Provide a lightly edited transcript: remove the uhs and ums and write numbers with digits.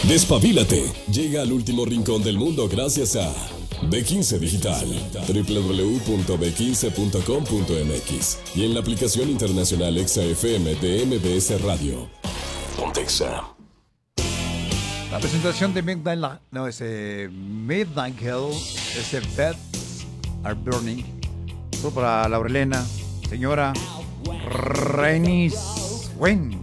Despabilate. Llega al último rincón del mundo gracias a B15 Digital. www.b15.com.mx y en la aplicación internacional EXA-FM de MBS Radio. Pontexa. La presentación de Midnight Hill, ese Beds Are Burning. Todo para Laurelena, señora Renis Wen.